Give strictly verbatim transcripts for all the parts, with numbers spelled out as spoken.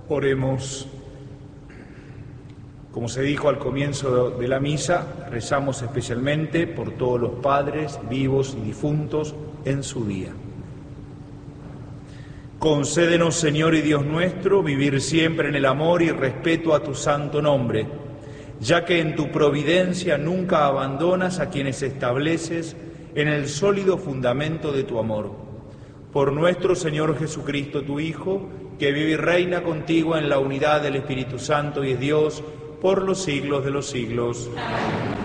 Oremos. Como se dijo al comienzo de la misa, rezamos especialmente por todos los padres vivos y difuntos en su día. Concédenos, Señor y Dios nuestro, vivir siempre en el amor y respeto a tu santo nombre, ya que en tu providencia nunca abandonas a quienes estableces en el sólido fundamento de tu amor. Por nuestro Señor Jesucristo, tu Hijo, que vive y reina contigo en la unidad del Espíritu Santo y es Dios por los siglos de los siglos. Amén.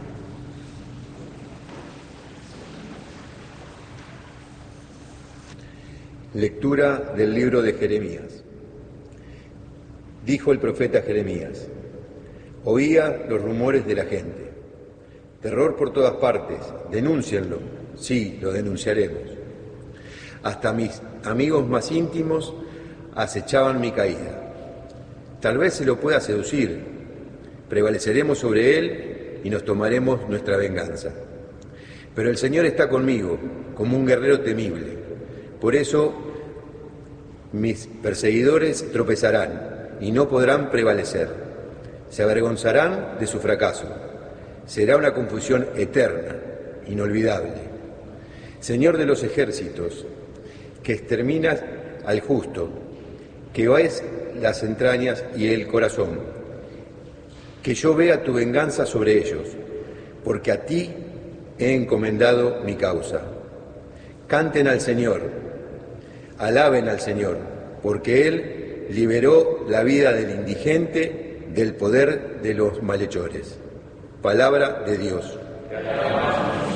Lectura del libro de Jeremías. Dijo el profeta Jeremías: oía los rumores de la gente. Terror por todas partes, denúncienlo. Sí, lo denunciaremos. Hasta mis amigos más íntimos acechaban mi caída. Tal vez se lo pueda seducir. Prevaleceremos sobre él y nos tomaremos nuestra venganza. Pero el Señor está conmigo, como un guerrero temible. Por eso mis perseguidores tropezarán y no podrán prevalecer. Se avergonzarán de su fracaso. Será una confusión eterna, inolvidable. Señor de los ejércitos, que exterminas al justo, que ves las entrañas y el corazón, que yo vea tu venganza sobre ellos, porque a ti he encomendado mi causa. Canten al Señor, alaben al Señor, porque Él liberó la vida del indigente del poder de los malhechores. Palabra de Dios.